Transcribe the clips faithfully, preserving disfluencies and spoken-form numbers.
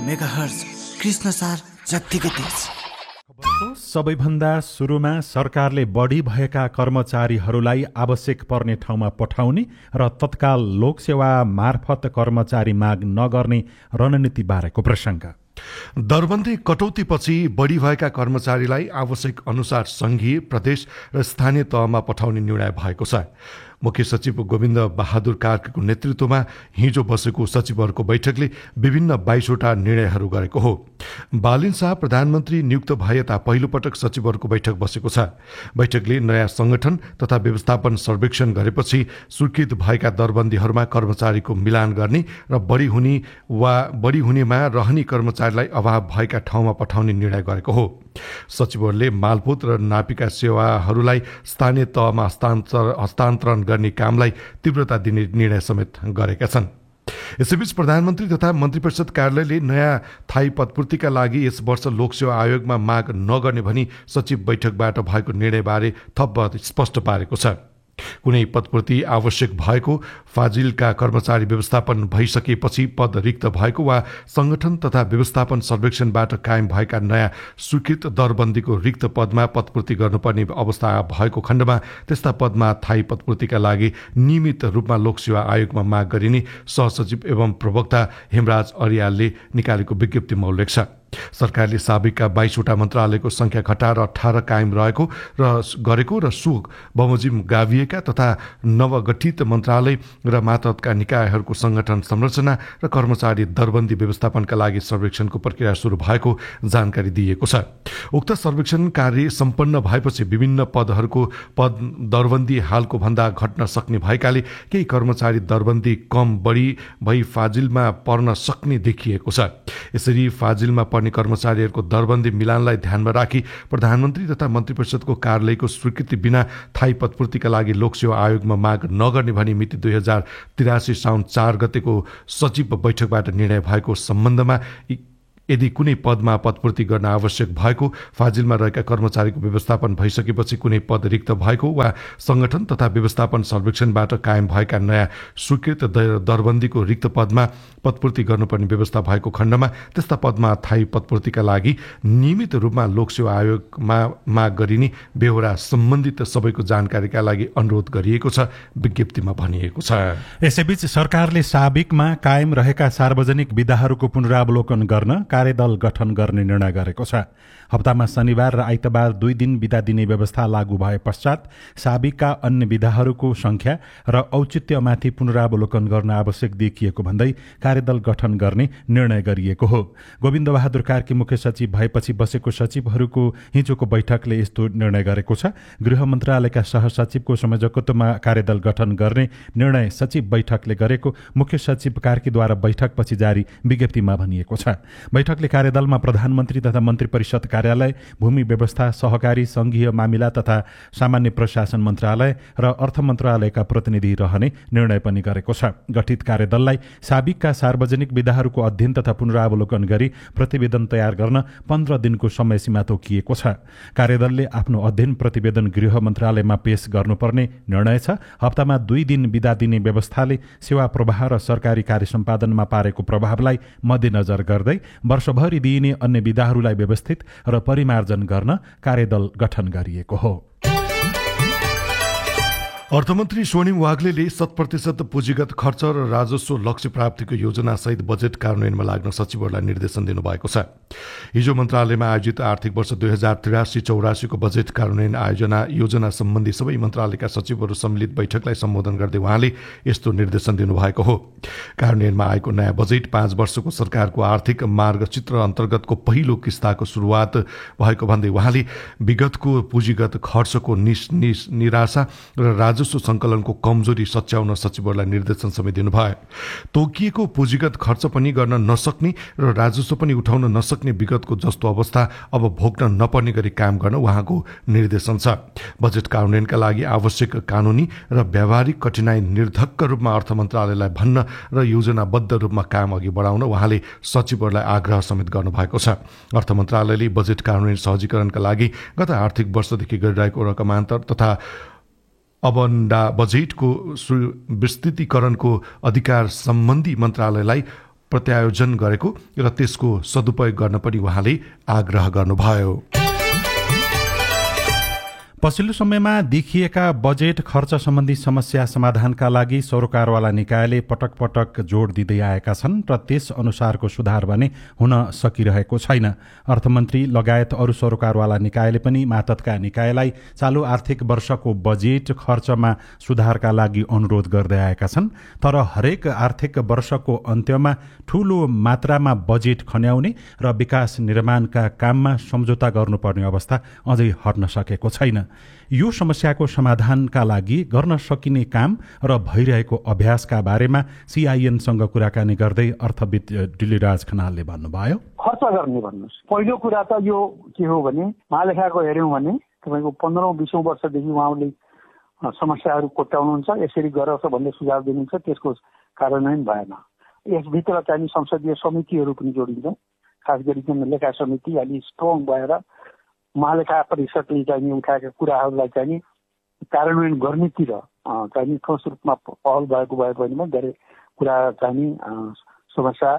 Megahertz Krishna सार जत्तिकै तेज। सबैभन्दा सुरुमा सरकारले बढी भएका कर्मचारीहरूलाई आवश्यक पर्ने ठाउँमा पठाउने र तत्काल लोकसेवा मार्फत कर्मचारी माग नगर्ने रणनीति बारेको प्रसङ्ग। दरबन्दी कटौतीपछि बढी भएका कर्मचारीलाई आवश्यक अनुसार संघीय, प्रदेश र स्थानीय तहमा पठाउने निर्णय भएको छ। मुख्य सचिव गोविन्द बहादुर कार्कीको नेतृत्वमा हिजो बसेको सचिवहरूको बैठकले विभिन्न बाइसवटा निर्णयहरू गरेको हो। बालिन शाह प्रधानमन्त्री नियुक्त भए यता पहिलो पटक सचिवहरूको बैठक बसेको छ। बैठकले नयाँ संगठन तथा व्यवस्थापन सर्वेक्षण गरेपछि स्वीकृत भएका दरबन्दीहरूमा कर्मचारीको मिलान गर्ने र बढी हुने वा बढी हुनेमा रहने कर्मचारीलाई अभाव भएका ठाउँमा पठाउने निर्णय गरेको हो। सचिवहरूले मालपोत र नापिका सेवाहरूलाई स्थानीय तहमा हस्तान्तर हस्तान्तरण गर्ने कामलाई तीव्रता दिने निर्णय समेत गरेका छन्। यसैबीच प्रधानमन्त्री तथा मन्त्री परिषद कार्यालयले नयाँ थायी पदपूर्तिका लागि यस वर्ष लोकसेवा आयोगमा माग नगर्ने भनी सचिव बैठकबाट भएको निर्णयबारे थप स्पष्ट पारेको छ। कुनै पदपूर्ति आवश्यक भएको, फाजिलका कर्मचारी व्यवस्थापन भइसकेपछि पद रिक्त भएको वा संगठन तथा व्यवस्थापन सर्वेक्षणबाट कायम भएका नयाँ स्वीकृत दरबन्दीको रिक्त पदमा पदपूर्ति गर्नुपर्ने अवस्था भएको खण्डमा त्यस्ता पदमा थायी पदपूर्तिका लागि नियमित रूपमा लोकसेवा आयोगमा माग गरिने सहसचिव एवं प्रवक्ता हेमराज अर्यालले निकालेको विज्ञप्तिमा उल्लेख छ। सरकारले साबिकका बाइसवटा मन्त्रालयको संख्या घटाएर अठार कायम रहेको र गरेको र सो बमोजिम गाभिएका तथा नवगठित मन्त्रालय र मातहतका निकायहरूको संगठन संरचना र कर्मचारी दरबन्दी व्यवस्थापनका लागि सर्वेक्षणको प्रक्रिया सुरु भएको जानकारी दिएको छ। उक्त सर्वेक्षण कार्य सम्पन्न भएपछि विभिन्न पदहरूको पद दरबन्दी हालको भन्दा घट्न सक्ने भएकाले केही कर्मचारी दरबन्दी कम बढी भई फाजिलमा पर्न सक्ने देखिएको छ। यसरी फाजिलमा पर्ने कर्मचारीहरूको दरबन्दी मिलानलाई ध्यानमा राखी प्रधानमन्त्री तथा मन्त्री परिषदको कार्यालयको स्वीकृति बिना थायी पदपूर्तिका लागि लोकसेवा आयोगमा माग नगर्ने भनी मिति दुई हजार तिरासी साउन चार गतेको सचिव बैठकबाट निर्णय भएको सम्बन्धमा यदि कुनै पदमा पदपूर्ति गर्न आवश्यक भएको, फाजिलमा रहेका कर्मचारीको व्यवस्थापन भइसकेपछि कुनै पद रिक्त भएको वा संगठन तथा व्यवस्थापन सर्वेक्षणबाट कायम भएका नयाँ स्वीकृत दरबन्दीको रिक्त पदमा पदपूर्ति गर्नुपर्ने व्यवस्था भएको खण्डमा त्यस्ता पदमा थायी पदपूर्तिका लागि नियमित रूपमा लोकसेवा आयोगमा माग गरिने बेहोरा सम्बन्धित सबैको जानकारीका लागि अनुरोध गरिएको छ, विज्ञप्तिमा भनिएको छ। यसैबीच सरकारले साबिकमा कायम रहेका सार्वजनिक विधाहरूको पुनरावलोकन गर्न कार्यदल गठन गर्ने निर्णय गरेको छ। हप्तामा शनिबार र आइतबार दुई दिन बिदा दिने व्यवस्था लागू भए पश्चात साबिकका अन्य विधाहरूको संख्या र औचित्यमाथि पुनरावलोकन गर्न आवश्यक देखिएको भन्दै कार्यदल गठन गर्ने निर्णय गरिएको हो। गोविन्द बहादुर कार्की मुख्य सचिव भएपछि बसेको सचिवहरूको हिजोको बैठकले यस्तो निर्णय गरेको छ। गृह मन्त्रालयका सहसचिवको संयोजकत्वमा कार्यदल गठन गर्ने निर्णय सचिव बैठकले गरेको मुख्य सचिव कार्कीद्वारा बैठकपछि जारी विज्ञप्तिमा भनिएको छ। बैठकले कार्यदलमा प्रधानमन्त्री तथा मन्त्री परिषद कार्यालय, भूमि व्यवस्था, सहकारी संघीय मामिला तथा सामान्य प्रशासन मन्त्रालय र अर्थ मन्त्रालयका प्रतिनिधि रहने निर्णय पनि गरेको छ। गठित कार्यदललाई साबिकका सार्वजनिक विधाहरूको अध्ययन तथा पुनरावलोकन गरी प्रतिवेदन तयार गर्न पन्ध्र दिनको समय सीमा तोकिएको छ। कार्यदलले आफ्नो अध्ययन प्रतिवेदन गृह मन्त्रालयमा पेश गर्नुपर्ने निर्णय छ। हप्तामा दुई दिन बिदा दिने व्यवस्थाले सेवा प्रवाह र सरकारी कार्य सम्पादनमा पारेको प्रभावलाई मध्यनजर गर्दै वर्षभरि दिइने अन्य विधाहरूलाई व्यवस्थित र परिमार्जन गर्न कार्यदल गठन गरिएको हो। अर्थमन्त्री स्वर्णिम वाग्लेले शत प्रतिशत पुँजीगत खर्च र राजस्व लक्ष्य प्राप्तिको योजना सहित बजेट कार्यान्वयनमा लाग्न सचिवहरूलाई निर्देशन दिनुभएको छ। हिजो मन्त्रालयमा आयोजित आर्थिक वर्ष दुई हजार त्रियासी चौरासीको बजेट कार्यान्वयन आयोजना योजना सम्बन्धी सबै मन्त्रालयका सचिवहरू सम्मिलित बैठकलाई सम्बोधन गर्दै उहाँले यस्तो निर्देशन दिनुभएको हो। कार्यान्वयनमा आएको नयाँ बजेट पाँच वर्षको सरकारको आर्थिक मार्गचित्र अन्तर्गतको पहिलो किस्ताको सुरुवात भएको भन्दै उहाँले विगतको पुँजीगत खर्चको निराशा र राजस्व सङ्कलनको कमजोरी सच्याउन सचिवहरूलाई निर्देशन समेत दिनुभयो। तोकिएको पुँजीगत खर्च पनि गर्न नसक्ने र राजस्व पनि उठाउन नसक्ने विगतको जस्तो अवस्था अब भोग्न नपर्ने गरी काम गर्न उहाँको निर्देशन छ। बजेट कार्यान्वयनका लागि आवश्यक कानुनी र व्यावहारिक कठिनाई निर्धक्क रूपमा अर्थ मन्त्रालयलाई भन्न र योजनाबद्ध रूपमा काम अघि बढाउन उहाँले सचिवहरूलाई आग्रह समेत गर्नुभएको छ। अर्थ मन्त्रालयले बजेट कार्यान्वयन सहजीकरणका लागि गत आर्थिक वर्षदेखि गरिरहेको रकमान्तर तथा अबन्दा बजेटको विस्तृतीकरणको अधिकार सम्बन्धी मन्त्रालयलाई प्रत्यायोजन गरेको र त्यसको सदुपयोग गर्न पनि उहाँले आग्रह गर्नुभयो। पछिल्लो समयमा देखिएका बजेट खर्च सम्बन्धी समस्या समाधानका लागि सरोकारवाला निकायले पटक पटक जोड दिँदै आएका छन् र त्यस अनुसारको सुधार भने हुन सकिरहेको छैन। अर्थमन्त्री लगायत अरू सरोकारवाला निकायले पनि मातहतका निकायलाई चालू आर्थिक वर्षको बजेट खर्चमा सुधारका लागि अनुरोध गर्दै आएका छन्। तर हरेक आर्थिक वर्षको अन्त्यमा ठूलो मात्रामा बजेट खन्याउने र विकास निर्माणका काममा सम्झौता गर्नुपर्ने अवस्था अझै हट्न सकेको छैन। यो समस्याको समाधानका लागि गर्न सकिने काम र भइरहेको अभ्यासका बारेमा सीआईएनसँग कुराकानी गर्दै अर्थविद डिलिराज खनालले भन्नुभयो, खर्च गर्ने भन्नुहोस्। पहिलो कुरा त यो के हो भने महालेखाको हेऱ्यौँ भने तपाईँको पन्ध्रौँ बिसौँ वर्षदेखि उहाँले समस्याहरू कोट्याउनुहुन्छ, यसरी गरोस् भन्ने सुझाव दिनुहुन्छ, त्यसको कार्यान्वयन भएन। यसभित्र चाहिँ संसदीय समितिहरू पनि जोडिन्छ, खास गरिकन लेखा समिति अलि स्ट्रङ भएर महालेखा परिषदले चाहिँ उठाएका कुराहरूलाई चाहिँ कार्यान्वयन गर्नेतिर चाहिँ ठोस रूपमा पहल भएको भए पनि धेरै कुरा चाहिँ समस्या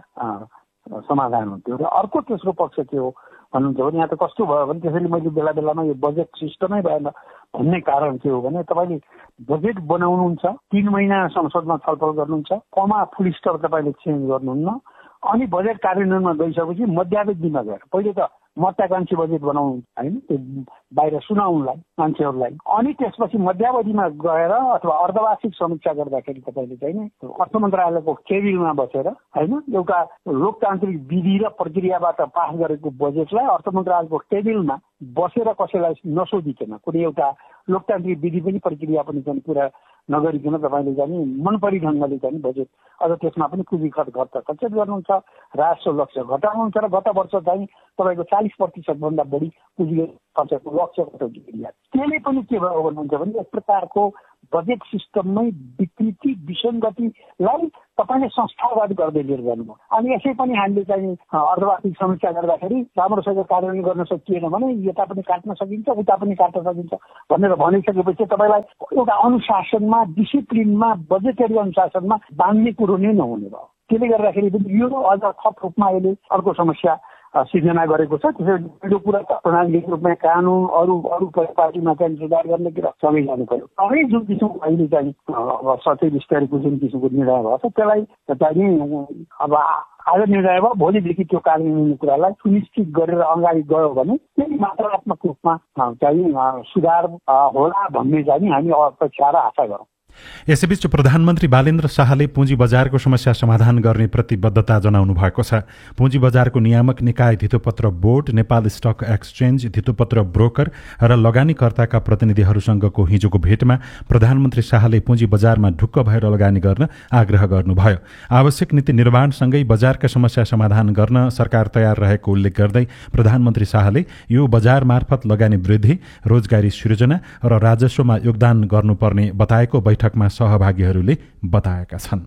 समाधान हुन्थ्यो। र अर्को तेस्रो पक्ष के हो भन्नुहुन्छ भने यहाँ त कस्तो भयो भने त्यसैले मैले बेला बेलामा यो बजेट सिस्टमै भएन भन्ने कारण के हो भने तपाईँले बजेट बनाउनुहुन्छ, तीन महिना संसदमा छलफल गर्नुहुन्छ, कमा फुल स्टप तपाईँले चेन्ज गर्नुहुन्न, अनि बजेट कार्यान्वयनमा गइसकेपछि मध्यावधिमा गएर पहिले त महत्वाकांक्षी बजेट बनाउनु होइन, त्यो बाहिर सुनाउनुलाई मान्छेहरूलाई, अनि त्यसपछि मध्यावधिमा गएर अथवा अर्धवार्षिक समीक्षा गर्दाखेरि तपाईँले चाहिँ अर्थ मन्त्रालयको केबिनमा बसेर होइन एउटा लोकतान्त्रिक विधि र प्रक्रियाबाट पास गरेको बजेटलाई अर्थ मन्त्रालयको टेबलमा बसेर कसैलाई नसोधिकन कुनै एउटा लोकतान्त्रिक विधि पनि प्रक्रिया पनि चाहिँ पुरा नगरिकन तपाईँले चाहिँ मनपरी ढङ्गले चाहिँ बजेट अझ त्यसमा पनि पुँजी खर्च खर्च गर्नुहुन्छ, राजस्व लक्ष्य घटाउनुहुन्छ र गत वर्ष चाहिँ तपाईँको चालिस प्रतिशत भन्दा बढी पुँजी खर्चको लक्ष्य घटाउने क्रिया। त्यसले पनि के भयो भन्नुहुन्छ भने एक प्रकारको बजेट सिस्टममै विकृति विसङ्गतिलाई तपाईँले संस्थागत गर्दै लिएर जानुभयो। अनि यसै पनि हामीले चाहिँ अर्धवार्षिक समीक्षा गर्दाखेरि राम्रोसँग कार्यान्वयन गर्न सकिएन भने यता पनि काट्न सकिन्छ उता पनि काट्न सकिन्छ भनेर भनिसकेपछि तपाईँलाई एउटा अनुशासनमा डिसिप्लिनमा बजेटरी अनुशासनमा बाँध्ने कुरो नै नहुने भयो। त्यसले गर्दाखेरि यो अझ थप रूपमा अहिले अर्को समस्या सिर्जना गरेको छ। त्यसैले पहिलो कुरा त प्रणालीगत रूपमा कानुन अरू अरू पार्टीमा चाहिँ सुधार गर्ने कुरा सँगै जानु पर्यो। अरू जुन किसिमको अहिले चाहिँ अब सचै बिस्तारीको जुन किसिमको निर्णय भएको छ त्यसलाई चाहिँ अब आज निर्णय भयो भोलिदेखि त्यो कार्यान्वयन कुरालाई सुनिश्चित गरेर अगाडि गयो भने त्यही मात्रात्मक रूपमा चाहिँ सुधार होला भन्ने चाहिँ हामी अपेक्षा र आशा गरौँ। यसैबीच प्रधानमन्त्री बालेन्द्र शाहले पुँजी बजारको समस्या समाधान गर्ने प्रतिबद्धता जनाउनु भएको छ। पुँजी बजारको नियामक निकाय धितोपत्र board, Nepal stock exchange, धितोपत्र broker र लगानीकर्ताका प्रतिनिधिहरूसँगको हिजोको भेटमा प्रधानमन्त्री शाहले पुँजी बजारमा ढुक्क भएर लगानी गर्न आग्रह गर्नुभयो। आवश्यक नीति निर्माणसँगै बजारका समस्या समाधान गर्न सरकार तयार रहेको उल्लेख गर्दै प्रधानमन्त्री शाहले यो बजार मार्फत लगानी वृद्धि, रोजगारी सृजना र राजस्वमा योगदान गर्नुपर्ने बताएको बैठकमा सहभागीहरूले बताएका छन्।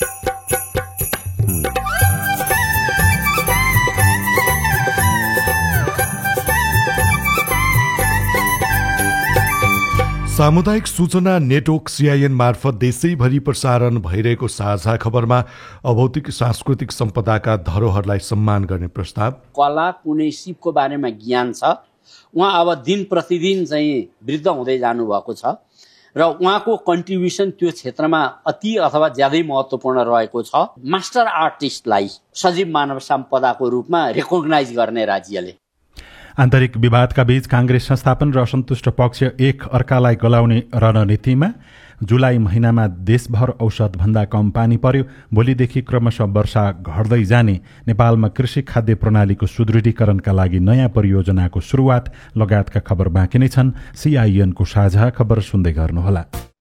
सामुदायिक सूचना नेटवर्क सीआईएन मार्फत देशैभरि प्रसारण भइरहेको साझा खबरमा अभौतिक सांस्कृतिक सम्पदाका धरोहरलाई सम्मान गर्ने प्रस्ताव। कला कुनै सिपको बारेमा ज्ञान छ, उहाँ अब दिन प्रतिदिन चाहिँ वृद्ध हुँदै जानुभएको छ र उहाँको कन्ट्रिब्युसन त्यो क्षेत्रमा अति अथवा ज्यादै महत्त्वपूर्ण रहेको छ। मास्टर आर्टिस्टलाई सजीव मानव सम्पदाको रूपमा रेकग्नाइज गर्ने राज्यले। आन्तरिक विवादका बीच कांग्रेस संस्थापन र असन्तुष्ट पक्ष एक अर्कालाई गलाउने रणनीतिमा जुलाई महिनामा देशभर औसतभन्दा कम पानी पर्यो। भोलिदेखि क्रमशः वर्षा घट्दै जाने, नेपालमा कृषि खाद्य प्रणालीको सुदृढीकरणका लागि नयाँ परियोजनाको सुरुवात लगायतका खबर बाँकी नै छन्। सीआईएनको साझा खबर सुन्दै गर्नुहोला।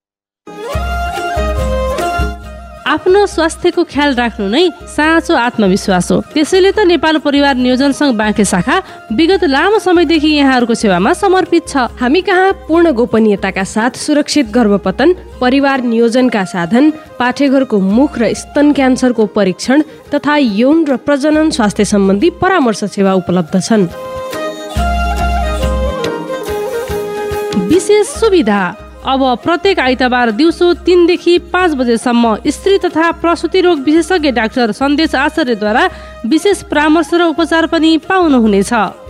आफ्नो स्वास्थ्यको ख्याल राख्नु नै साँचो आत्मविश्वास हो। त्यसैले त नेपाल परिवार नियोजन संघ बाँके शाखा विगत लामो समयदेखि यहाँहरूको सेवामा समर्पित छ। हामी कहाँ पूर्ण गोपनीयताका साथ सुरक्षित गर्भपतन, परिवार नियोजनका साधन, पाठेघरको मुख र स्तन क्यान्सरको परीक्षण तथा यौन र प्रजनन स्वास्थ्य सम्बन्धी परामर्श सेवा उपलब्ध छन्। विशेष सुविधा अब प्रत्येक आइतबार दिउँसो तीनदेखि पाँच बजेसम्म स्त्री तथा प्रसुति रोग विशेषज्ञ डाक्टर सन्देश आचार्यद्वारा विशेष परामर्श र उपचार पनि पाउनुहुनेछ।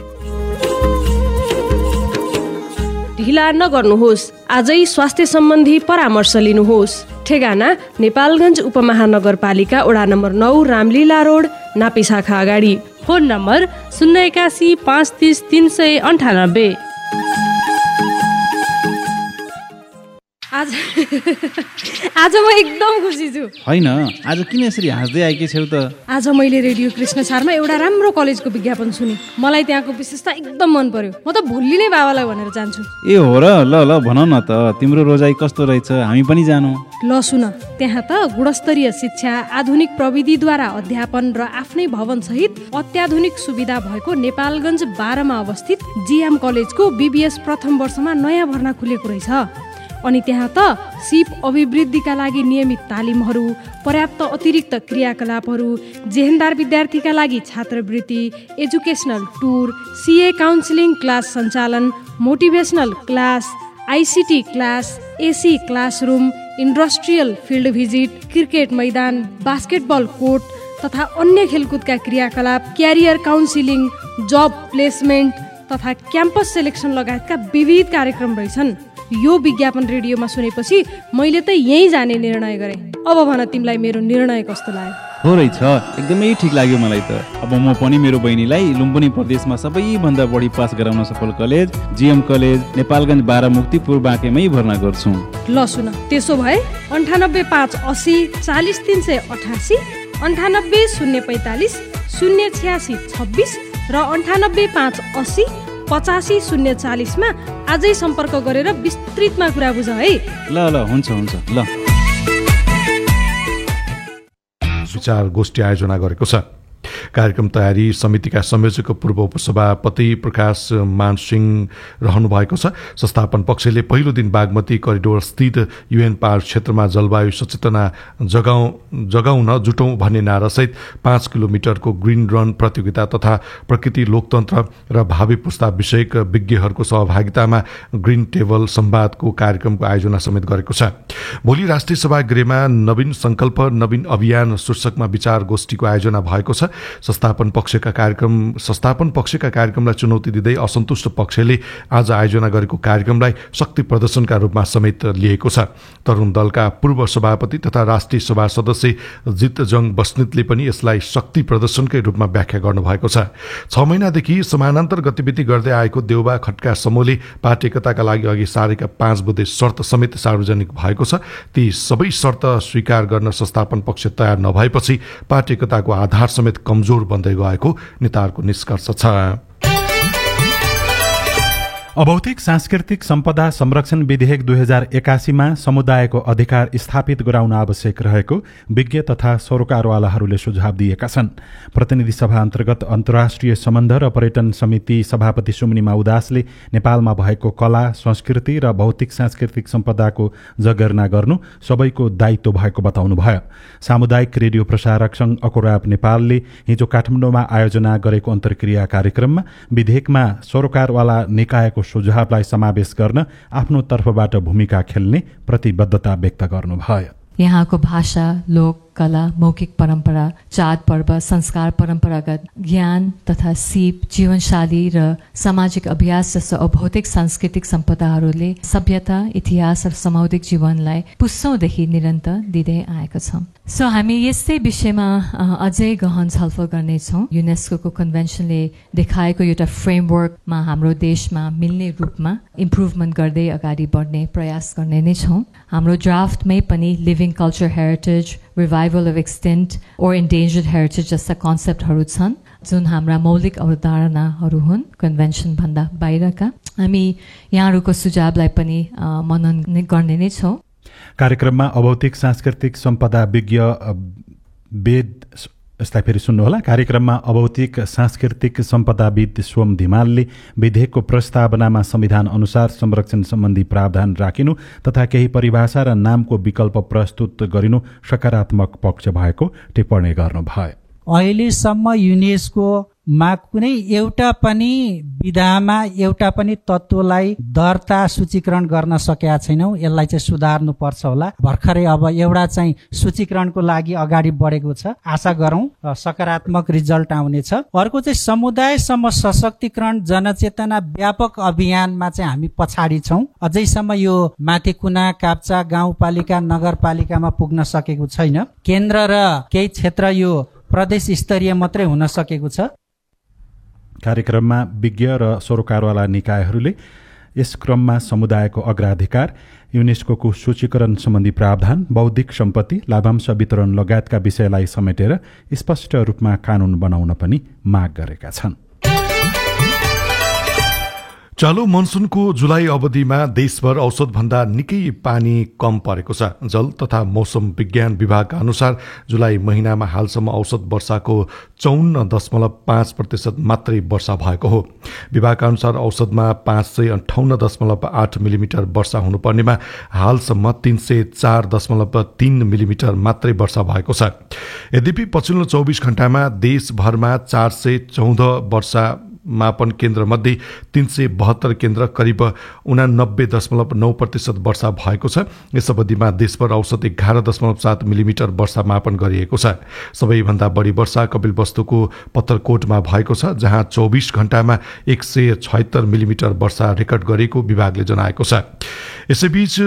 ढिला नगर्नुहोस्, आजै स्वास्थ्य सम्बन्धी परामर्श लिनुहोस्। ठेगाना नेपालगञ्ज उपमहानगरपालिका वडा नम्बर नौ रामलीला रोड नापी शाखा अगाडि। फोन नम्बर शून्य एकासी पाँच तिस तिन सय अन्ठानब्बे। आज आज म एकदम खुसी छु। होइन, आज किन यसरी हाँस्दै आएकी छेउ त? आज मैले रेडियो कृष्ण सारमा एउटा राम्रो कलेजको विज्ञापन सुने। मलाई त्यहाँको विशेषता एकदम मन पर्यो। म त भोलि नै बाबालाई भनेर जान्छु। ए हो र? ल ल भन न त, तिम्रो रोजाइ कस्तो रहेछ, हामी पनि जानु। ल सुन, त्यहाँ त गुणस्तरीय शिक्षा, आधुनिक प्रविधिद्वारा अध्यापन र आफ्नै भवन सहित अत्याधुनिक सुविधा भएको नेपालगञ्ज बाह्रमा अवस्थित जिएम कलेजको बीबीएस प्रथम वर्षमा नयाँ भर्ना खुलेको रहेछ। अनि त्यहाँ त सिप अभिवृद्धिका लागि नियमित तालिमहरू, पर्याप्त अतिरिक्त क्रियाकलापहरू, जेहेन्दार विद्यार्थीका लागि छात्रवृत्ति, एजुकेसनल टुर, सिए काउन्सिलिङ क्लास सञ्चालन, motivational class, ICT class, AC classroom, industrial field visit, cricket मैदान, बास्केटबल कोर्ट तथा अन्य खेलकुदका क्रियाकलाप, क्यारियर काउन्सिलिङ, जब प्लेसमेन्ट तथा क्याम्पस सेलेक्सन लगायतका विविध कार्यक्रम रहेछन्। यो विज्ञापन रेडियोमा सुनेपछि मैले त यहीँ जाने निर्णय गरेँ। अब भन तिमीलाई मेरो निर्णय कस्तो लाग्यो? हो रहेछ, एकदमै ठिक लाग्यो मलाई त। अब म पनि मेरो बहिनीलाई लुम्बिनी प्रदेशमा सबैभन्दा बढी पास गराउन सफल कलेज जिएम कलेज नेपालगञ्ज बाह्र मुक्तिपुर बाँकेमै भर्ना गर्छु। ल सुन, त्यसो भए अन्ठानब्बे पाँच असी चालिस तिन सय अठासी, अन्ठानब्बे शून्य पैँतालिस शून्य छ्यासी छब्बिस र अन्ठानब्बे पाँच असी पचासी शून्य चालिसमा आजै सम्पर्क गरेर विस्तृतमा कुरा बुझ है। ल ल हुन्छ हुन्छ ल। विचार गोष्ठी आयोजना गरेको छ। कार्यक्रम तयारी समितिका संयोजक पूर्व उपसभापति प्रकाश मानसिंह रहनु भएको छ। संस्थापन पक्षले पहिलो दिन बागमती करिडोर स्थित युएन पार्क क्षेत्रमा जलवायु सचेतना जगाउ जगाउन जुटौं भन्ने नारासहित पाँच किलोमिटरको ग्रिन रन प्रतियोगिता तथा प्रकृति लोकतन्त्र र भावी पुस्ता विषयक विज्ञहरूको सहभागितामा ग्रिन टेबल संवादको कार्यक्रमको आयोजना समेत गरेको छ। भोलि राष्ट्रिय सभागृहमा नवीन संकल्प नवीन अभियान शीर्षकमा विचार गोष्ठीको आयोजना भएको छ। संस्थापन पक्षका कार्यक्रम संस्थापन पक्षका कार्यक्रमलाई चुनौती दिँदै असन्तुष्ट पक्षले आज आयोजना गरेको कार्यक्रमलाई शक्ति प्रदर्शनका रूपमा समेत लिएको छ। तरुण दलका पूर्व सभापति तथा राष्ट्रिय सभा सदस्य जितजङ बस्नेतले पनि यसलाई शक्ति प्रदर्शनकै रूपमा व्याख्या गर्नुभएको छ। छ महिनादेखि समानान्तर गतिविधि गर्दै आएको देउबा खट्का समूहले पार्टी एकताका लागि अघि सारेका पाँच बुँदे शर्त समेत सार्वजनिक भएको छ। ती सबै शर्त स्वीकार गर्न संस्थापन पक्ष तयार नभएपछि पार्टी एकताको आधार समेत कमजोर बन्दै गएको नेताहरूको निष्कर्ष छ। अभौतिक सांस्कृतिक सम्पदा संरक्षण विधेयक दुई हजार एकासीमा समुदायको अधिकार स्थापित गराउन आवश्यक रहेको विज्ञ तथा सरोकारवालाहरूले सुझाव दिएका छन्। प्रतिनिधि सभा अन्तर्गत अन्तर्राष्ट्रिय सम्बन्ध र पर्यटन समिति सभापति सुमनिमा उदासले नेपालमा भएको कला संस्कृति र भौतिक सांस्कृतिक सम्पदाको जगेर्ना गर्नु सबैको दायित्व भएको बताउनुभयो। सामुदायिक रेडियो प्रसारक संघ अकोराब नेपालले हिजो काठमाडौँमा आयोजना गरेको अन्तर्क्रिया कार्यक्रममा विधेयकमा सरोकारवाला निकायको सुझावलाई समावेश गर्न आफ्नो तर्फबाट भूमिका खेल्ने प्रतिबद्धता व्यक्त गर्नुभयो। यहाँको भाषा, लोक, कला, मौखिक परम्परा, चाड पर्व, संस्कार, परम्परागत ज्ञान तथा सिप, जीवनशैली र सामाजिक अभ्यास जस्ता अभौतिक सांस्कृतिक सम्पदाहरूले सभ्यता, इतिहास र सामुदायिक जीवनलाई पुस्तौंदेखि निरन्तर दिँदै आएको छ। सो हामी यस्तै विषयमा अझै गहन छलफल गर्नेछौँ। युनेस्को कन्भेन्सनले देखाएको एउटा फ्रेमवर्कमा हाम्रो देशमा मिल्ने रूपमा इम्प्रुभमेन्ट गर्दै अगाडि बढ्ने प्रयास गर्ने नै छौँ। हाम्रो ड्राफ्टमै पनि living culture heritage, revival of extent or endangered heritage जस्ता कन्सेप्टहरू छन् जुन हाम्रा मौलिक अवधारणाहरू हुन् कन्भेन्सनभन्दा बाहिरका। हामी यहाँहरूको सुझावलाई पनि मनन गर्ने नै छौँ। कार्यक्रममा अभौतिक सांस्कृतिक सम्पदा विज्ञ वेद यसलाई फेरि सुन्नुहोला। कार्यक्रममा अभौतिक सांस्कृतिक सम्पदाविद सोम धिमालले विधेयकको प्रस्तावनामा संविधान अनुसार संरक्षण सम्बन्धी प्रावधान राखिनु तथा केही परिभाषा र नामको विकल्प प्रस्तुत गरिनु सकारात्मक पक्ष भएको टिप्पणी गर्नुभयो। अहिलेसम्म युनेस्को मा कुनै एउटा पनि विधामा एउटा पनि तत्त्वलाई दर्ता सूचीकरण गर्न सकेका छैनौँ। यसलाई चाहिँ सुधार्नुपर्छ होला। भर्खरै अब एउटा चाहिँ सूचीकरणको लागि अगाडि बढेको छ। आशा गरौँ सकारात्मक रिजल्ट आउनेछ। अर्को चाहिँ समुदायसम्म सशक्तिकरण जनचेतना व्यापक अभियानमा चाहिँ हामी पछाडि छौँ। अझैसम्म यो माथि कुना काप्चा गाउँपालिका नगरपालिकामा पुग्न सकेको छैन। केन्द्र र केही क्षेत्र यो प्रदेश स्तरीय मात्रै हुन सकेको छ। कार्यक्रममा विज्ञ र सरोकारवाला निकायहरूले यस क्रममा समुदायको अग्राधिकार, युनेस्को सूचीकरण सम्बन्धी प्रावधान, बौद्धिक सम्पत्ति, लाभांश वितरण लगायतका विषयलाई समेटेर स्पष्ट रूपमा कानून बनाउन पनि माग गरेका छन्। चालू मनसुनको जुलाई अवधिमा देशभर औसतभन्दा निकै पानी कम परेको छ। जल तथा मौसम विज्ञान विभागका अनुसार जुलाई महिनामा हालसम्म औसत वर्षाको चौन्न दशमलव पाँच प्रतिशत मात्रै वर्षा भएको हो। विभागका अनुसार औसतमा पाँच सय अन्ठाउन्न दशमलव आठ मिलिमिटर वर्षा हुनुपर्नेमा हालसम्म तीन सय चार दशमलव तीन मिलिमिटर मात्रै वर्षा भएको छ। यद्यपि पछिल्लो चौबिस घण्टामा देशभरमा चार सय चौध वर्षा मापन केन्द्र मध्ये तीन सय बहत्तर केन्द्र करिब उनानब्बे दशमलव नौ प्रतिशत वर्षा भएको छ। यस अवधिमा देशभर औसत एघार दशमलव सात मिलिमिटर वर्षा मापन गरिएको छ। सबैभन्दा बढी वर्षा कपिलवस्तुको पत्थरकोटमा भएको छ, जहाँ चौबिस घण्टामा एक सय छयत्तर मिलिमिटर वर्षा रेकर्ड गरेको विभागले जनाएको छ। यसैबीच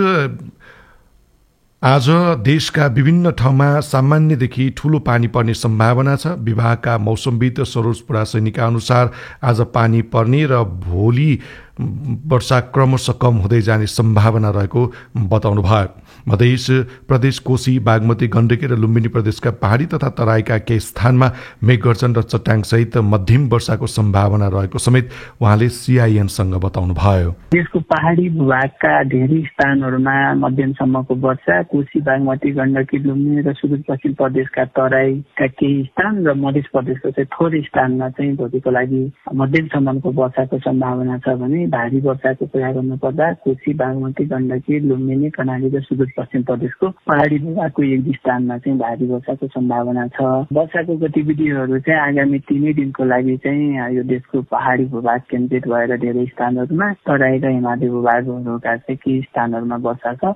आज देशका विभिन्न ठाउँमा सामान्यदेखि ठूलो पानी पर्ने सम्भावना छ। विभागका मौसमविद सरोज पुरासैनीका अनुसार आज पानी पर्ने र भोलि वर्षा क्रमशः कम हुँदै जाने सम्भावना रहेको बताउनु भयो। मधेस प्रदेश, कोशी, बागमती, गण्डकी र लुम्बिनी प्रदेशका पहाडी तथा तराईका केही स्थानमा मेघगर्जन र चट्याङ सहित मध्यम वर्षाको सम्भावना रहेको समेत उहाँले सीआईएनसँग बताउनु भयो। देशको पहाडी भूभागका धेरै स्थानहरूमा मध्यमसम्मको वर्षा, कोशी, बागमती, गण्डकी, लुम्बिनी र सुदूरपश्चिम प्रदेशका तराईका केही स्थान र मध्य प्रदेशको चाहिँ थोरै स्थानमा चाहिँ भोलिको लागि मध्यमसम्मको वर्षाको सम्भावना छ भने भारी वर्षाको कुरा गर्नुपर्दा कोशी, बागमती, गण्डकी, लुम्बिनी, कर्णाली र सुदूरपश्चिम प्रदेशको पहाडी भूभागको एक दुई स्थानमा चाहिँ भारी वर्षाको सम्भावना छ। वर्षाको गतिविधिहरू चाहिँ आगामी तीनै दिनको लागि चाहिँ यो देशको पहाडी भूभाग केन्द्रित भएर धेरै स्थानहरूमा, तराई र हिमाली भूभागहरूका चाहिँ केही स्थानहरूमा वर्षा छ।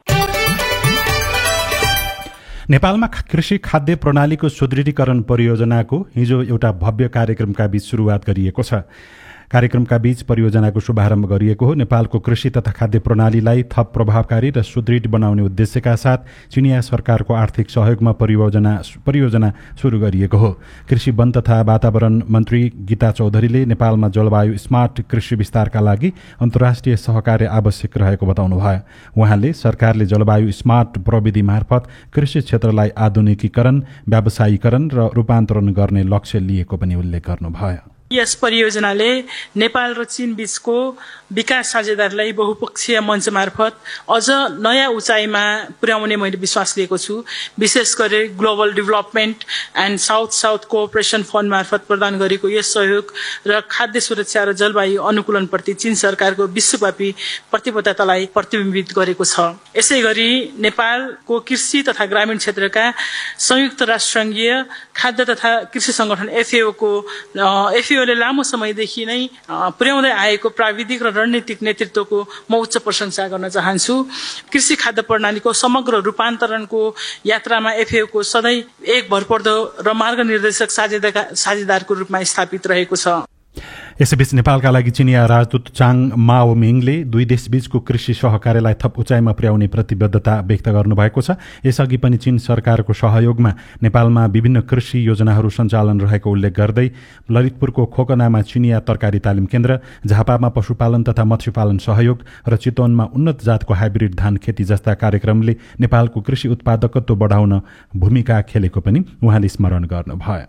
नेपालमा कृषि खाद्य प्रणालीको सुदृढीकरण परियोजनाको हिजो एउटा भव्य कार्यक्रमका बीच सुरुवात गरिएको छ। कार्यक्रमका बीच परियोजनाको शुभारम्भ गरिएको हो। नेपालको कृषि तथा खाद्य प्रणालीलाई थप प्रभावकारी र सुदृढ बनाउने उद्देश्यका साथ चिनिया सरकारको आर्थिक सहयोगमा परियोजना परियोजना सुरु गरिएको हो। कृषि, वन तथा वातावरण मन्त्री गीता चौधरीले नेपालमा जलवायु स्मार्ट कृषि विस्तारका लागि अन्तर्राष्ट्रिय सहकार्य आवश्यक रहेको बताउनु भयो। उहाँले सरकारले जलवायु स्मार्ट प्रविधि मार्फत कृषि क्षेत्रलाई आधुनिकीकरण, व्यावसायीकरण र रूपान्तरण गर्ने लक्ष्य लिएको पनि उल्लेख गर्नुभयो। यस परियोजनाले नेपाल र चीन बीचको विकास साझेदारीलाई बहुपक्षीय मञ्च मार्फत अझ नयाँ उचाइमा पुर्याउने मैले विश्वास लिएको छु। विशेष गरी global development and south south cooperation fund मार्फत प्रदान गरेको यस सहयोग र खाद्य सुरक्षा र जलवायु अनुकूलनप्रति चीन सरकारको विश्वव्यापी प्रतिबद्धतालाई प्रतिबिम्बित गरेको छ। यसै गरी नेपालको कृषि तथा ग्रामीण क्षेत्रका संयुक्त राष्ट्रसङ्घीय खाद्य तथा कृषि संगठन एफएओको एफएओले लामो समयदेखि नै पुर्याउँदै आएको प्राविधिक र रणनीतिक नेतृत्वको म उच्च प्रशंसा गर्न चाहन्छु। कृषि खाद्य प्रणालीको समग्र रूपान्तरणको यात्रामा एफएओको सधैँ एक भरपर्दो र मार्गनिर्देशक साझेदारको रूपमा स्थापित रहेको छ। यसैबीच नेपालका लागि चिनिया राजदूत चाङ माओमिङले दुई देशबीचको कृषि सहकार्यलाई थप उचाइमा पुर्याउने प्रतिबद्धता व्यक्त गर्नुभएको छ। यसअघि पनि चीन सरकारको सहयोगमा नेपालमा विभिन्न कृषि योजनाहरू सञ्चालन रहेको उल्लेख गर्दै ललितपुरको खोकनामा चिनिया तरकारी तालिम केन्द्र, झापामा पशुपालन तथा मत्स्यपालन सहयोग र चितवनमा उन्नत जातको हाइब्रिड धान खेती जस्ता कार्यक्रमले नेपालको कृषि उत्पादकत्व बढाउन भूमिका खेलेको पनि उहाँले स्मरण गर्नुभयो।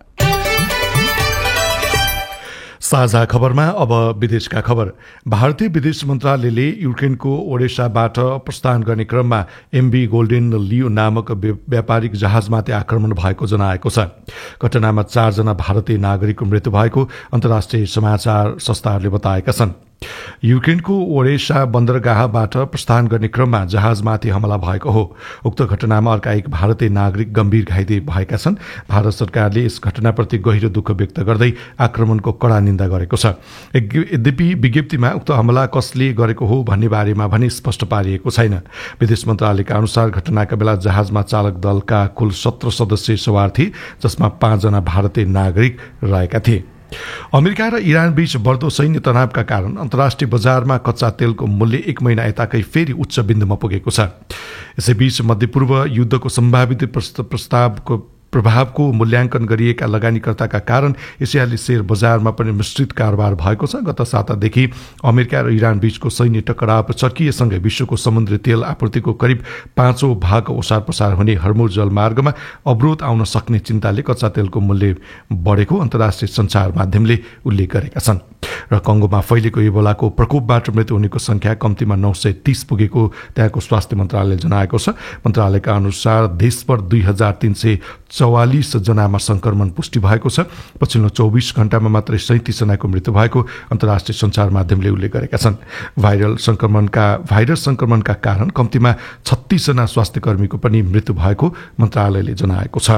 साझा खबरमा अब विदेशका खबर। भारतीय विदेश मन्त्रालयले युक्रेनको ओडेसाबाट प्रस्थान गर्ने क्रममा एमबी गोल्डेन लियो नामक व्यापारिक जहाजमाथि आक्रमण भएको जनाएको छ। घटनामा चारजना भारतीय नागरिकको मृत्यु भएको अन्तर्राष्ट्रिय समाचार संस्थाहरूले बताएका छन्। युक्रेनको ओडेसा बन्दरगाहबाट प्रस्थान गर्ने क्रममा जहाजमाथि हमला भएको हो। उक्त घटनामा अर्का एक भारतीय नागरिक गम्भीर घाइते भएका छन्। भारत सरकारले यस घटनाप्रति गहिरो दुःख व्यक्त गर्दै आक्रमणको कड़ा निन्दा गरेको छ। यद्यपि विज्ञप्तिमा उक्त हमला कसले गरेको हो भन्ने बारेमा भने स्पष्ट पारिएको छैन। विदेश मन्त्रालयका अनुसार घटनाका बेला जहाजमा चालक दलका कुल सत्र सदस्य सवार थिए, जसमा पाँचजना भारतीय नागरिक रहेका थिए। अमेरिका र इरान बीच बढ्दो सैन्य तनावका कारण अन्तर्राष्ट्रिय बजारमा कच्चा तेलको मूल्य एक महिना यताकै फेरि उच्च बिन्दुमा पुगेको छ। यसैबीच मध्यपूर्व युद्धको सम्भावित प्रस्तावको प्रभावको मूल्याङ्कन गरिएका लगानीकर्ताका कारण एसियाली शेयर बजारमा पनि मिश्रित कारोबार भएको छ। गत सातादेखि अमेरिका र इरान बीचको सैन्य टकराव चर्किएसँगै विश्वको समुद्री तेल आपूर्तिको करिब पाँचौं भाग ओसार पसार हुने हर्मुज जलमार्गमा अवरोध आउन सक्ने चिन्ताले कच्चा तेलको मूल्य बढेको अन्तर्राष्ट्रिय सञ्चार माध्यमले उल्लेख गरेका छन्। र कङ्गोमा फैलेको इबोलाको प्रकोपबाट मृत्यु हुनेको संख्या कम्तीमा नौ सय तीस पुगेको त्यहाँको स्वास्थ्य मन्त्रालयले जनाएको छ। मन्त्रालयका अनुसार देशभर दुई हजार तीन सय चौवालिस जनामा संक्रमण पुष्टि भएको छ। पछिल्लो चौबिस घण्टामा मात्रै सैंतिस जनाको मृत्यु भएको अन्तर्राष्ट्रिय सञ्चार माध्यमले उल्लेख गरेका छन्। भाइरल संक्रमणका भाइरस संक्रमणका कारण कम्तीमा छत्तीस जना स्वास्थ्य कर्मीको पनि मृत्यु भएको मन्त्रालयले जनाएको छ।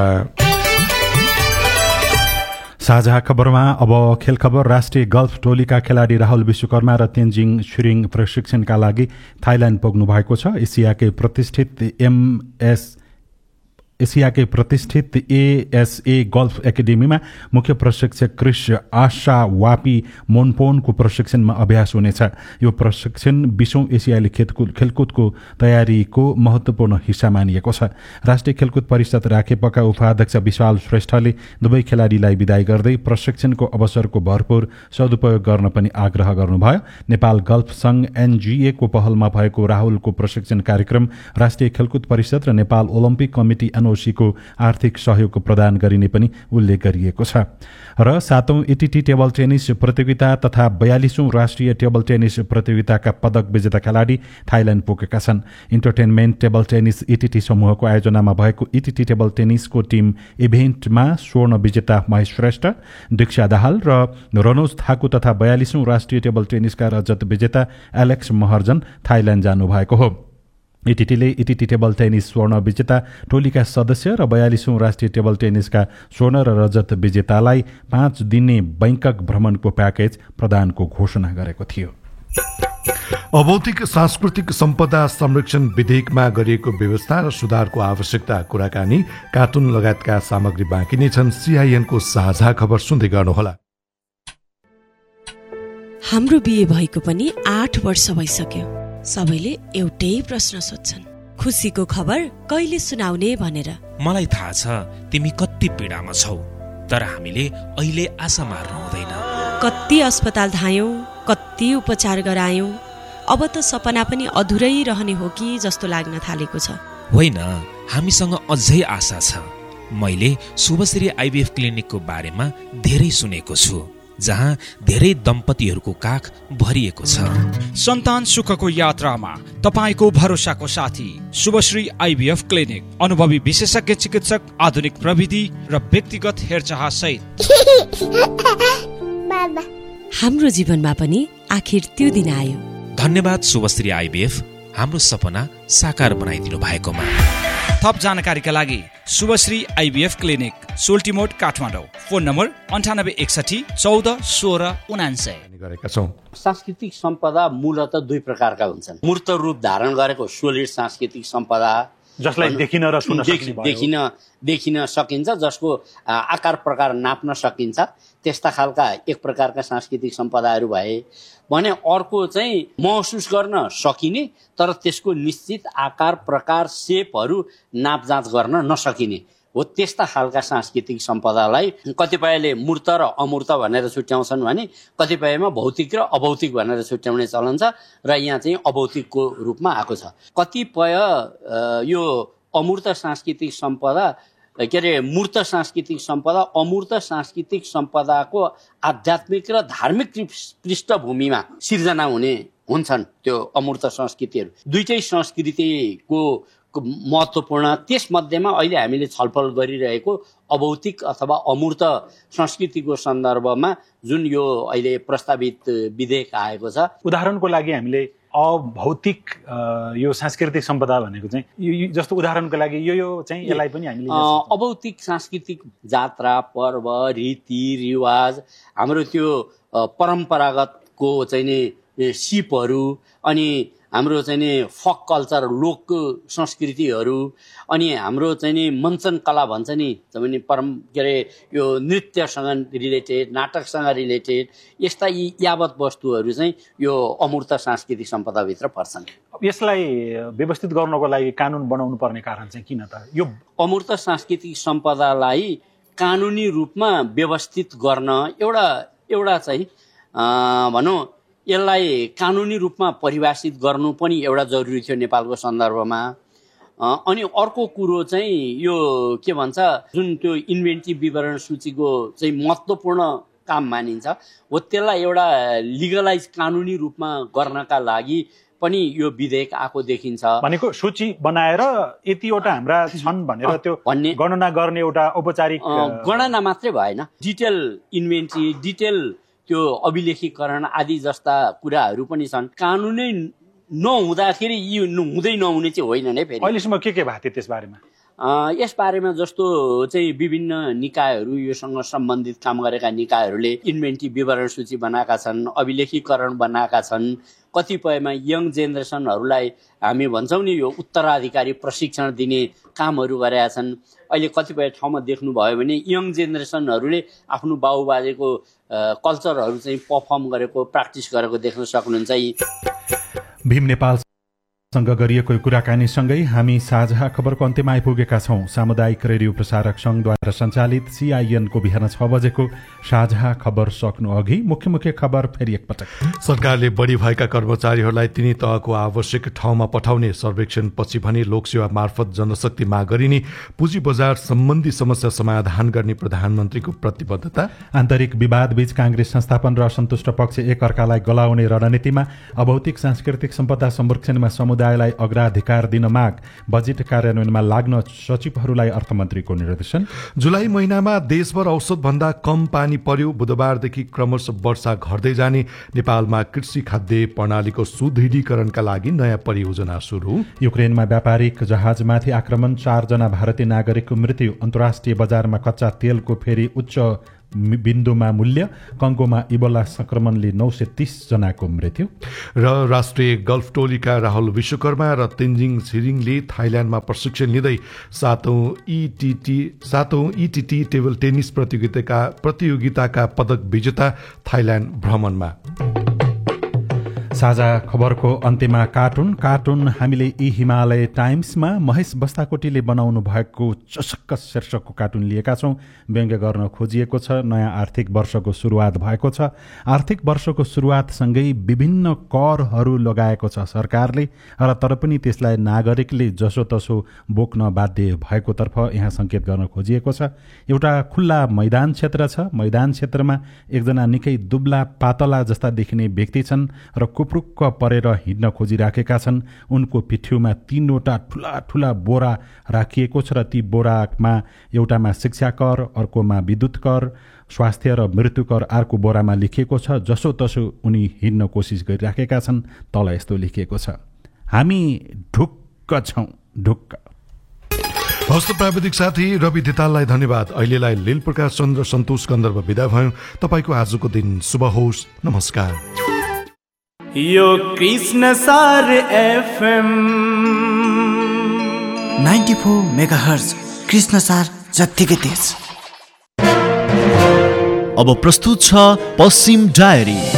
साझा खबरमा अब खेल खबर। राष्ट्रिय गल्फ टोलीका खेलाडी राहुल विश्वकर्मा र तेन्जिङ छुरिङ प्रशिक्षणका लागि थाइल्याण्ड पुग्नु भएको छ। एसियाकै प्रतिष्ठित एमएस एसियाकै प्रतिष्ठित एएसए गल्फ एकाडेमीमा मुख्य प्रशिक्षक क्रिस आशा वापी मोनपोनको प्रशिक्षणमा अभ्यास हुनेछ। यो प्रशिक्षण बीसौं एसियाली खेलकुदको तयारीको महत्वपूर्ण हिस्सा मानिएको छ। राष्ट्रिय खेलकुद परिषद राखेपका उपाध्यक्ष विशाल श्रेष्ठले दुवै खेलाडीलाई विदाई गर्दै प्रशिक्षणको अवसरको भरपूर सदुपयोग गर्न पनि आग्रह गर्नुभयो। नेपाल गल्फ संघ एनजिएको पहलमा भएको राहुलको प्रशिक्षण कार्यक्रम राष्ट्रिय खेलकुद परिषद र नेपाल ओलम्पिक कमिटी को आर्थिक सहयोग प्रदान गरिने पनि उल्लेख गरिएको छ। र सातौं एटीटी टेबल टेनिस प्रतियोगिता तथा बयालीसौं राष्ट्रिय टेबल टेनिस प्रतियोगिताका पदक विजेता खेलाडी थाइल्याण्ड पुगेका छन्। इन्टरटेनमेन्ट टेबल टेनिस एटीटी समूहको आयोजनामा भएको एटीटी टेबल टेनिसको टिम इभेन्टमा स्वर्ण विजेता महेश श्रेष्ठ, दीक्षा दाहाल र रनोज थाकु तथा बयालीसौं राष्ट्रिय टेबल टेनिसका रजत विजेता एलेक्स महर्जन थाइल्याण्ड जानुभएको हो। एटीटीले एटीटी टेबल टेनिस स्वर्ण विजेता टोलीका सदस्य र बयालीसौं राष्ट्रिय टेबल टेनिसका स्वर्ण र रजत विजेतालाई पाँच दिने बैंकक भ्रमणको प्याकेज प्रदानको घोषणा गरेको थियो। अभौतिक सांस्कृतिक सम्पदा संरक्षण विधेयकमा गरिएको व्यवस्था र सुधारको आवश्यकता कुराकानी, कार्टुन लगायतका सामग्री बाँकी नै छन्। सीआईएनको साझा खबर सुन्दै गर्नुहोला। हाम्रो बिहे भएको पनि आठ वर्ष भइसक्यो। सबैले एउटै प्रश्न सोध्छन्, खुसीको खबर कहिले सुनाउने भनेर। मलाई थाहा छ तिमी कति पीडामा छौ, तर हामीले अहिले आशा मार्नु हुँदैन। कति अस्पताल धायौं, कति उपचार गरायौं, अब त सपना पनि अधुरै रहने हो कि जस्तो लाग्न थालेको छ। होइन, हामीसँग अझै आशा छ। मैले शुभश्री आइभीएफ क्लिनिकको बारेमा धेरै सुनेको छु, जहाँ धेरै दम्पतिहरूको काख भरिएको छ। सन्तान सुखको यात्रामा तपाईको भरोसाको साथी शुभश्री आइभीएफ क्लिनिक। अनुभवी विशेषज्ञ चिकित्सक, आधुनिक प्रविधि र व्यक्तिगत हेरचाह सहित। हाम्रो जीवनमा पनि आखिर त्यो दिन आयो। धन्यवाद शुभश्री आइभीएफ, हाम्रो सपना साकार बनाइदिनु भएकोमा। थप जानकारीका लागि Shubhashree IVF clinic, सोल्टिमोड, Kathmandu. Phone number अन्ठानब्बे एकसठी चौध सोह्र उनान्सय। सांस्कृतिक सम्पदा मूलत दुई प्रकारका हुन्छन्। मूर्त रूप धारण गरेको सोलिड सांस्कृतिक सम्पदा, जसलाई देखिन र सुन्न सकिन्छ, देखिन देखिन सकिन्छ, जसको आकार प्रकार नाप्न सकिन्छ, त्यस्ता खालका एक प्रकारका सांस्कृतिक सम्पदाहरू भए भने अर्को चाहिँ महसुस गर्न सकिने तर त्यसको निश्चित आकार प्रकार सेपहरू नापजाँच गर्न नसकिने हो। त्यस्ता खालका सांस्कृतिक सम्पदालाई कतिपयले मूर्त र अमूर्त भनेर छुट्याउँछन् भने कतिपयमा भौतिक र अभौतिक भनेर छुट्याउने चलन छ र यहाँ चाहिँ अभौतिकको रूपमा आएको छ। कतिपय यो अमूर्त सांस्कृतिक सम्पदा के अरे मूर्त सांस्कृतिक सम्पदा अमूर्त सांस्कृतिक सम्पदाको आध्यात्मिक र धार्मिक पृष्ठभूमिमा सिर्जना हुने हुन्छन्। त्यो अमूर्त संस्कृतिहरू दुईटै संस्कृतिको महत्त्वपूर्ण। त्यसमध्येमा अहिले हामीले छलफल गरिरहेको अभौतिक अथवा अमूर्त संस्कृतिको सन्दर्भमा जुन यो अहिले प्रस्तावित विधेयक आएको छ, उदाहरणको लागि हामीले अभौतिक यो सांस्कृतिक सम्पदा भनेको चाहिँ जस्तो उदाहरणको लागि यो यो चाहिँ यसलाई पनि हामीले अभौतिक सांस्कृतिक जात्रा, पर्व, रीति रिवाज, हाम्रो त्यो परम्परागतको चाहिँ नि सिपहरू, अनि हाम्रो चाहिँ नि फक कल्चर, लोक संस्कृतिहरू, अनि हाम्रो चाहिँ नि मञ्चन कला भन्छ नि, नि परम के अरे यो नृत्यसँग रिलेटेड, नाटकसँग रिलेटेड, यस्ता यी यावत वस्तुहरू चाहिँ यो अमूर्त सांस्कृतिक सम्पदाभित्र पर्छन्। यसलाई व्यवस्थित गर्नको लागि कानुन बनाउनु पर्ने कारण चाहिँ किन त? यो अमूर्त सांस्कृतिक सम्पदालाई कानुनी रूपमा व्यवस्थित गर्न एउटा एउटा चाहिँ भनौँ यसलाई कानुनी रूपमा परिभाषित गर्नु पनि एउटा जरुरी थियो नेपालको सन्दर्भमा। अनि अर्को कुरो चाहिँ यो के भन्छ, जुन त्यो इन्भेन्ट्री विवरण सूचीको चाहिँ महत्त्वपूर्ण काम मानिन्छ हो, त्यसलाई एउटा लिगलाइज कानुनी रूपमा गर्नका लागि पनि यो विधेयक आएको देखिन्छ। भनेको सूची बनाएर यतिवटा हाम्रा छन् भनेर त्यो भन्ने गणना गर्ने एउटा औपचारिक गणना मात्रै भएन, डिटेल इन्भेन्ट्री, डिटेल त्यो अभिलेखीकरण आदि जस्ता कुराहरू पनि छन्। कानुनै नहुँदाखेरि यी हुँदै नहुने चाहिँ होइन नै। फेरि अहिलेसम्म के के भएको थियो त्यसबारेमा? यसबारेमा जस्तो चाहिँ विभिन्न निकायहरू, योसँग सम्बन्धित काम गरेका निकायहरूले इन्भेन्ट्री विवरण सूची बनाएका छन्, अभिलेखीकरण बनाएका छन्। कतिपयमा यङ जेनेरेसनहरूलाई हामी भन्छौँ नि यो उत्तराधिकारी प्रशिक्षण दिने कामहरू गरेका छन्। अहिले कतिपय ठाउँमा देख्नुभयो भने यङ जेनेरेसनहरूले आफ्नो बाबुबाजेको कल्चरहरू चाहिँ पर्फर्म गरेको, प्र्याक्टिस गरेको देख्न सक्नुहुन्छ। भीम नेपाल सँग गरिएको कुराकानीसँगै हामी साझा खबरको अन्त्यमा आइपुगेका छौं। सामुदायिक रेडियो प्रसारक संघद्वारा सञ्चालित सीआईएनको बिहान छ बजेको साझा खबर सक्नु अघि मुख्य मुख्य खबर फेरि एकपटक। सरकारले बढी भएका कर्मचारीहरूलाई तिनी तहको आवश्यक ठाउँमा पठाउने सर्वेक्षण पछि भने लोकसेवा मार्फत जनशक्ति माग गरिने, पुँजी बजार सम्बन्धी समस्या समाधान गर्ने प्रधानमन्त्रीको प्रतिबद्धता। आन्तरिक विवादबीच कांग्रेस संस्थापन र असन्तुष्ट पक्ष एक अर्कालाई गलाउने रणनीतिमा अभौतिक सांस्कृतिक सम्पदा संरक्षणमा समुदायलाई अग्राधिकार दिन माग, बजेट कार्यान्वयनमा लाग्न सचिवहरूलाई अर्थमन्त्रीको निर्देशन। जुलाई महिनामा देशभर औसत भन्दा कम पानी पर्यो, बुधबारदेखि क्रमशः वर्षा घट्दै जाने। नेपालमा कृषि खाद्य प्रणालीको सुदृढीकरणका लागि नयाँ परियोजना सुरु। युक्रेनमा व्यापारिक जहाजमाथि आक्रमण, चारजना भारतीय नागरिकको मृत्यु। अन्तर्राष्ट्रिय बजारमा कच्चा तेलको फेरि उच्च बिन्दुमा मूल्य। कङ्गोमा इबोला संक्रमणले नौ सय तीस जनाको मृत्यु। र राष्ट्रिय गल्फ टोलीका राहुल विश्वकर्मा र तेन्जिङ छिरिङले थाइल्याण्डमा प्रशिक्षण लिँदै सातौं इटिटी सातौं इटिटी टेबल टेनिस प्रतियोगिताका प्रतियोगिताका पदक विजेता थाइल्याण्ड भ्रमणमा। साझा खबरको अन्त्यमा कार्टुन कार्टुन हामीले यी हिमालय टाइम्समा महेश बस्ताकोटीले बनाउनु भएको चसक्क शीर्षकको कार्टुन लिएका छौं। व्यङ्ग्य गर्न खोजिएको छ। नयाँ आर्थिक वर्षको सुरुवात भएको छ। आर्थिक वर्षको सुरुवातसँगै विभिन्न करहरू लगाएको छ सरकारले, र तर पनि त्यसलाई नागरिकले जसोतसो बोक्न बाध्य भएकोतर्फ यहाँ संकेत गर्न खोजिएको छ। एउटा खुल्ला मैदान क्षेत्र छ। मैदान क्षेत्रमा एकजना निकै दुब्ला पातला जस्ता देखिने व्यक्ति छन् र पुरुक्क परेर हिँड्न खोजिराखेका छन्। उनको पिठ्यूमा तीनवटा ठुला ठुला बोरा राखिएको छ र ती बोरामा एउटामा शिक्षा कर, अर्कोमा विद्युत कर, स्वास्थ्य र मृत्यु कर अर्को बोरामा लेखिएको छ। जसो तसो उनी हिँड्न कोसिस गरिराखेका छन्। तल यस्तो लेखिएको छ, हामी ढुक्क छौं ढुक्क। हस्त प्राविधिक साथी रवि धिताललाई धन्यवाद। अहिलेलाई लील प्रकाश चन्द्र सन्तोष गन्धर्व विदा भयो। तपाईको आजको दिन शुभ होस्। नमस्कार। यो कृष्ण सार FM ninety four megahertz Krishna सार जत्तिकै तेज। अब प्रस्तुत छ पश्चिम डायरी।